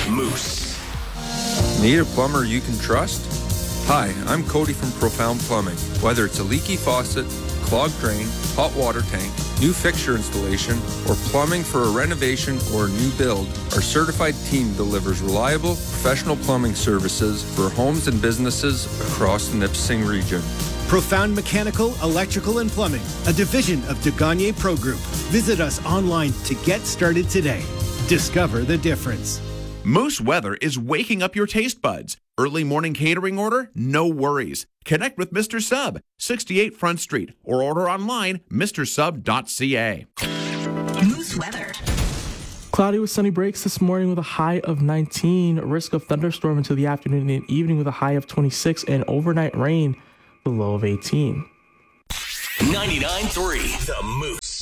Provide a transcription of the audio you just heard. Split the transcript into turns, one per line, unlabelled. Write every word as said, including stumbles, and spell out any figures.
Moose.
Need a plumber you can trust? Hi, I'm Cody from Profound Plumbing. Whether it's a leaky faucet, clogged drain, hot water tank, new fixture installation, or plumbing for a renovation or a new build, our certified team delivers reliable, professional plumbing services for homes and businesses across the Nipissing region.
Profound Mechanical, Electrical, and Plumbing, a division of De Gagne Pro Group. Visit us online to get started today. Discover the difference.
Moose Weather is waking up your taste buds. Early morning catering order? No worries. Connect with Mister Sub, sixty-eight Front Street, or order online, mister sub dot c a.
Moose Weather.
Cloudy with sunny breaks this morning with a high of nineteen. Risk of thunderstorm until the afternoon and evening with a high of twenty-six, and overnight rain with a low of eighteen.
ninety-nine point three The Moose.